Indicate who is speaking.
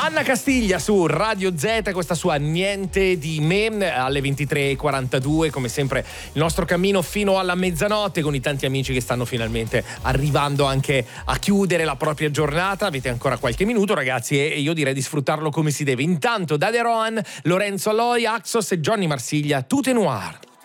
Speaker 1: Anna Castiglia su Radio Z, questa sua Niente di me, alle 23:42, come sempre il nostro cammino fino alla mezzanotte con i tanti amici che stanno finalmente arrivando anche a chiudere la propria giornata. Avete ancora qualche minuto, ragazzi, e io direi di sfruttarlo come si deve. Intanto Dade Rohan, Lorenzo Aloy, Axos e Johnny Marsiglia, Tout est Noir.